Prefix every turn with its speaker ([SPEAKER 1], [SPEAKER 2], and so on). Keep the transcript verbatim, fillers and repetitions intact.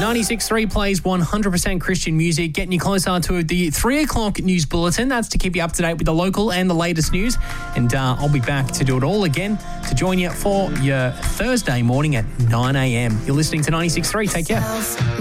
[SPEAKER 1] ninety-six point three plays one hundred percent Christian music, getting you closer to the three o'clock news bulletin. That's to keep you up to date with the local and the latest news. And uh, I'll be back to do it all again, to join you for your Thursday morning at nine a.m. You're listening to ninety-six point three. Take care.